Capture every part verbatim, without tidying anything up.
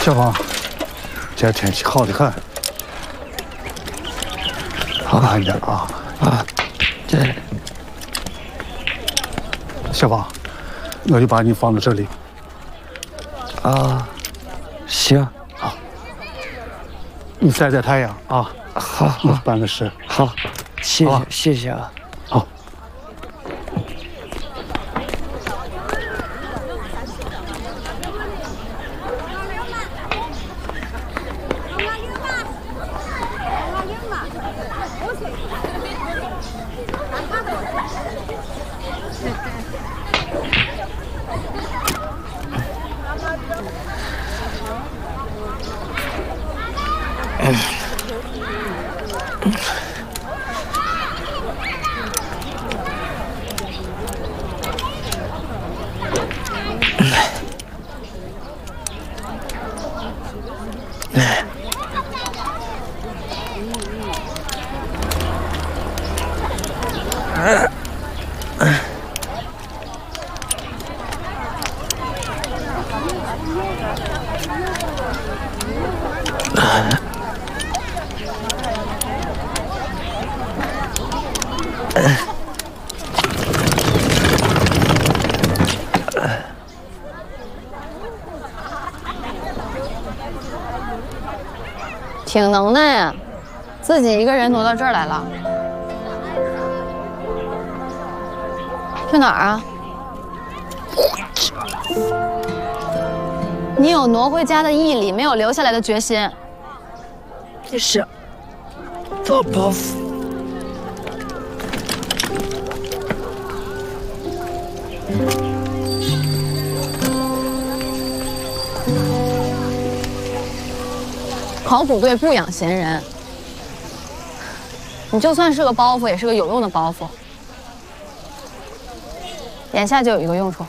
小芳，这天气好的很，好慢点啊啊！这，小芳，我就把你放在这里。 啊，行， 好，你晒晒太阳啊。 好， 我办个事。 好，谢谢好谢谢啊。 好。 挺能耐呀，自己一个人挪到这儿来了。去哪儿啊？你有挪回家的毅力，没有留下来的决心。 这是大包袱。 考古队不养闲人，你就算是个包袱，也是个有用的包袱。眼下就有一个用处。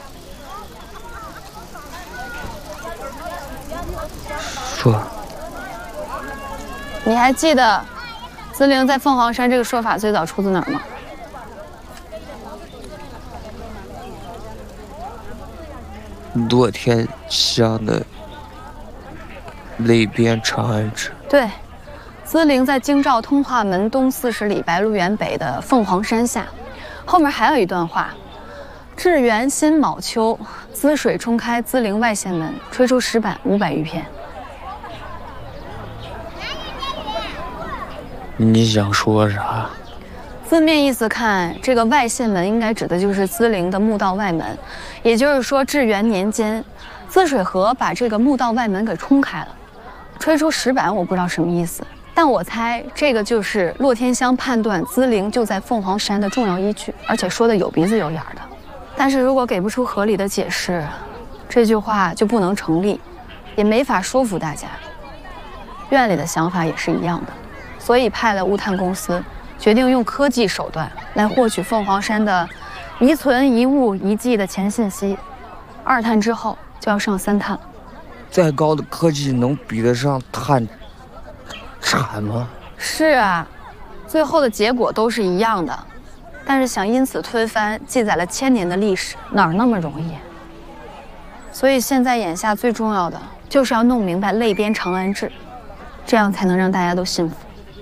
说， 你还记得资灵在凤凰山这个说法最早出自哪儿吗？ 洛天乡的肋边长安志。 对，资灵在京兆通化门东四十里白鹿原北的凤凰山下，后面还有一段话：至元辛卯秋，资水冲开资灵外线门，吹出石板五百余片。 你想说啥？ 字面意思看，这个外线门应该指的就是资灵的墓道外门，也就是说，至元年间，资水河把这个墓道外门给冲开了，吹出石板，我不知道什么意思，但我猜这个就是洛天香判断资灵就在凤凰山的重要依据，而且说的有鼻子有眼的。但是如果给不出合理的解释，这句话就不能成立，也没法说服大家。院里的想法也是一样的。所以派了物探公司，决定用科技手段来获取凤凰山的遗存、遗物、遗迹的前信息。二探之后就要上三探了。 再高的科技能比得上探产吗？ 是啊，最后的结果都是一样的。但是想因此推翻记载了千年的历史，哪儿那么容易？所以现在眼下最重要的就是要弄明白肋边长安志，这样才能让大家都信服。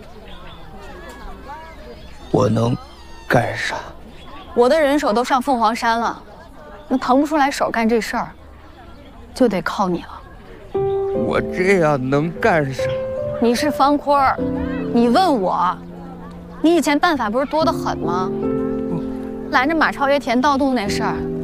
我能干啥？ 我的人手都上凤凰山了，那腾不出来手干这事儿，就得靠你了。 我这样能干啥？ 你是方坤儿，你问我，你以前办法不是多得很吗？拦着马超爷填盗洞那事儿，